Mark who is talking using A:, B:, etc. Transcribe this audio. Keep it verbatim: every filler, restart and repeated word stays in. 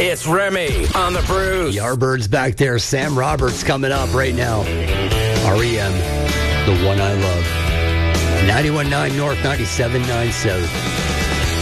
A: It's Remy on the Bruce.
B: Yardbirds back there. Sam Roberts coming up right now. R E M, the one I love. ninety-one point nine North, ninety-seven point nine South.